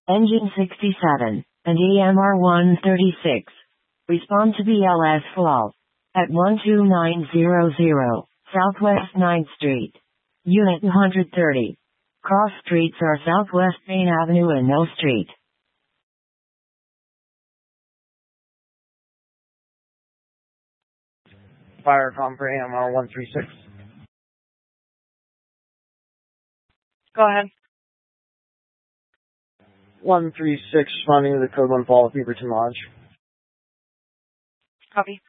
Engine 67, and EMR 136. Respond to BLS fault. At 12900, Southwest 9th Street. Unit 130. Cross streets are Southwest Main Avenue and Mill Street. Firecom for AMR 136. Go ahead. 136, responding to the code 1 fall of Beaverton Lodge. Copy.